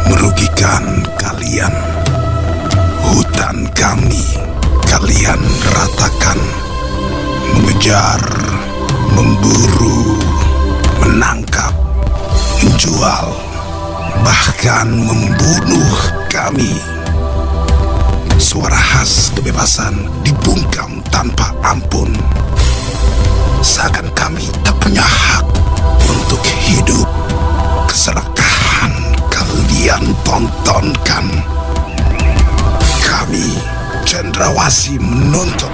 merugikan kalian. Hutan kami kalian ratakan, mengejar, memburu, menangkap, menjual, bahkan membunuh kami. Suara khas kebebasan dibungkam tanpa ampun. Seakan kami tak punya hak untuk hidup. Keserakahan kalian tontonkan. Kami, cendrawasih, menuntut